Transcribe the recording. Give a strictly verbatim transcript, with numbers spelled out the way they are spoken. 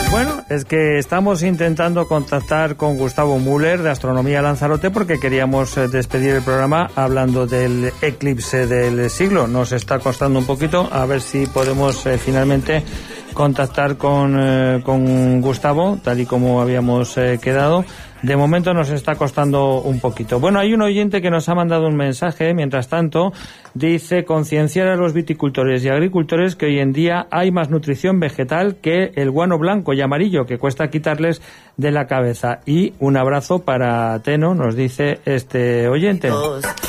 Bueno, es que estamos intentando contactar con Gustavo Müller de Astronomía Lanzarote porque queríamos despedir el programa hablando del eclipse del siglo. Nos está costando un poquito, a ver si podemos eh, finalmente contactar con, eh, con Gustavo, tal y como habíamos eh, quedado. De momento nos está costando un poquito. Bueno, hay un oyente que nos ha mandado un mensaje, mientras tanto, dice: concienciar a los viticultores y agricultores que hoy en día hay más nutrición vegetal que el guano blanco y amarillo, que cuesta quitarles de la cabeza. Y un abrazo para Teno, nos dice este oyente.